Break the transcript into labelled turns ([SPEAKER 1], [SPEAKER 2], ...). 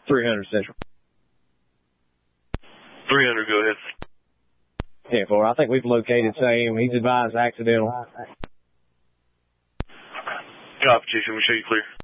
[SPEAKER 1] 300 Central.
[SPEAKER 2] 300, go ahead.
[SPEAKER 1] 10-4. I think we've located same. He's advised accidental.
[SPEAKER 2] Copy, Chief. Let me show you clear.